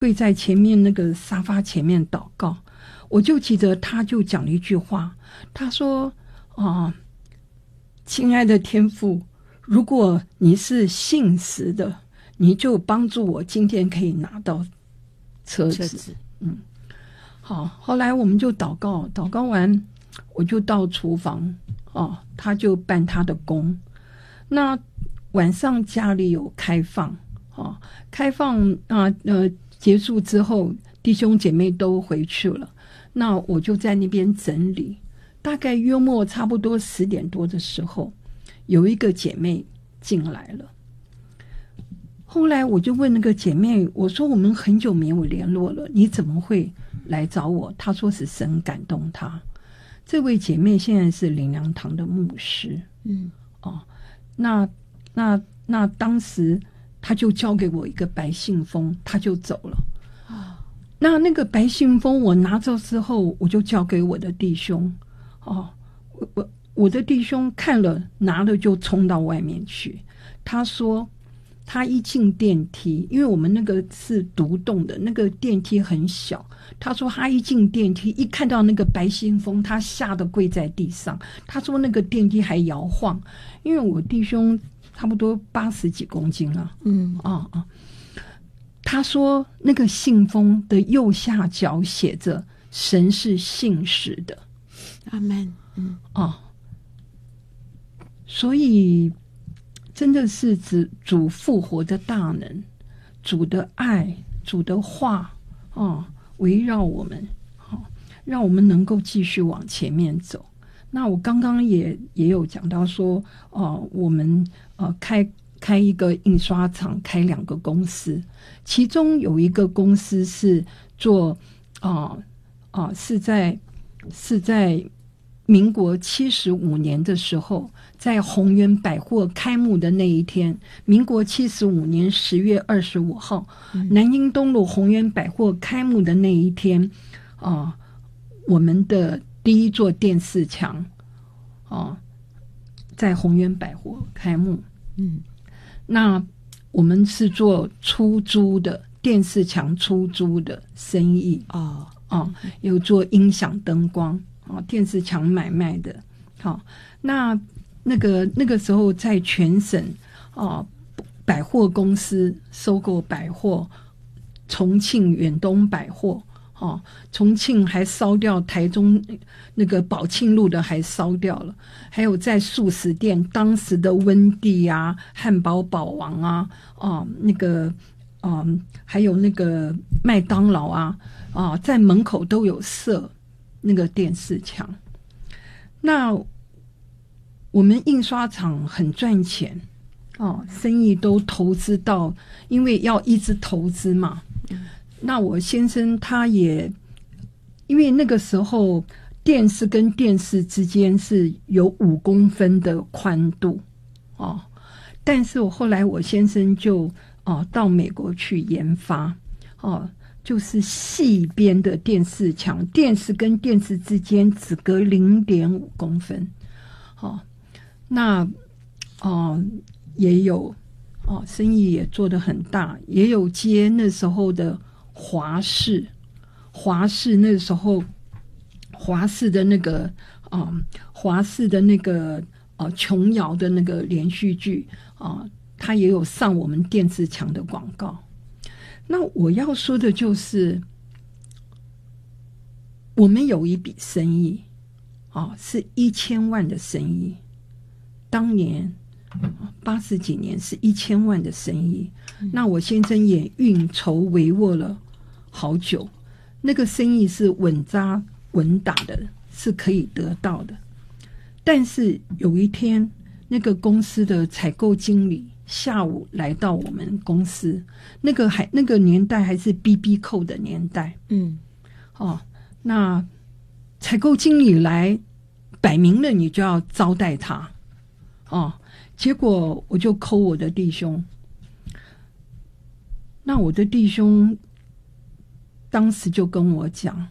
跪在前面那个沙发前面祷告，我就记得他就讲了一句话，他说亲爱的天父，如果你是信实的，你就帮助我今天可以拿到车子。好，后来我们就祷告完，我就到厨房他就办他的工。那晚上家里有开放结束之后，弟兄姐妹都回去了，那我就在那边整理。大概约莫差不多10点多的时候，有一个姐妹进来了。后来我就问那个姐妹，我说我们很久没有联络了，你怎么会来找我？她说是神感动她。这位姐妹现在是灵粮堂的牧师。那当时她就交给我一个白信封，她就走了。那个白信封我拿着之后，我就交给我的弟兄。我的弟兄看了拿了就冲到外面去。他说他一进电梯，因为我们那个是独栋的，那个电梯很小，他说他一进电梯一看到那个白信封，他吓得跪在地上。他说那个电梯还摇晃，因为我弟兄差不多80几公斤了。他说那个信封的右下角写着神是信实的。 阿们。 所以真的是主复活的大能，主的爱，主的话围绕我们，让我们能够继续往前面走。那我刚刚也有讲到说我们开一个印刷厂，开2个公司，其中有一个公司是做是在民国75年的时候，在宏源百货开幕的那一天，民国75年10月25号，南京东路宏源百货开幕的那一天我们的第一座电视墙在宏源百货开幕。那我们是做出租的电视墙出租的生意有做音响灯光电视墙买卖的。那个时候在全省百货公司收购百货，重庆远东百货重庆还烧掉，台中那个宝庆路的还烧掉了，还有在素食店，当时的温蒂汉堡宝王还有那个麦当劳在门口都有设那个电视墙。那我们印刷厂很赚钱生意都投资到，因为要一直投资嘛。那我先生他也因为那个时候电视跟电视之间是有5公分的宽度但是后来我先生就到美国去研发就是细边的电视墙，电视跟电视之间只隔0.5公分那也有生意也做得很大，也有接那时候的华视那时候华视的那个琼瑶的那个连续剧他也有上我们电视墙的广告。那我要说的就是我们有一笔生意是1000万的生意，当年80几年是1000万的生意。那我先生也运筹帷幄了好久，那个生意是稳扎稳打的，是可以得到的。但是有一天那个公司的采购经理下午来到我们公司，那个年代还是 BB 扣的年代那采购经理来摆明了你就要招待他结果我就扣我的弟兄。那我的弟兄当时就跟我讲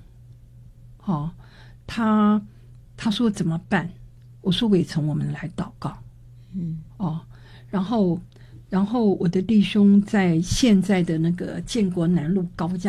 他说怎么办？我说伟成，我们来祷告然后然后我的弟兄在现在的那个建国南路高架